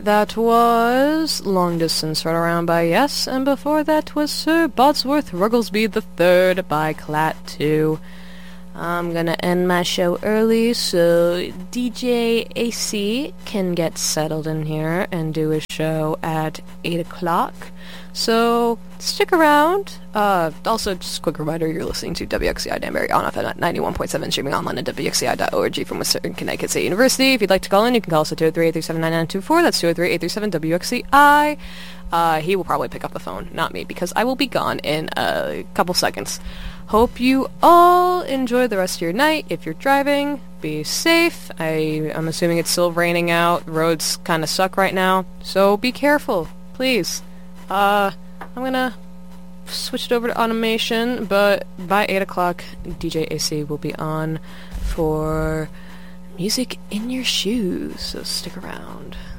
Alright, that was Long Distance Run Around by Yes, and before that was Sir Bodsworth Rugglesby III by Clat 2. I'm gonna end my show early so DJ AC can get settled in here and do his show at 8 o'clock. So stick around. Also, just a quick reminder, you're listening to WXCI Danbury on FM at 91.7, streaming online at WXCI.org from Western Connecticut State University. If you'd like to call in, you can call us at 203-837-9924. That's 203-837-WXCI. He will probably pick up the phone, not me, because I will be gone in a couple seconds. Hope you all enjoy the rest of your night. If you're driving, be safe. I'm assuming it's still raining out. Roads kind of suck right now, so be careful, please. I'm gonna switch it over to automation, but by 8 o'clock, DJ AC will be on for music in your shoes, so stick around.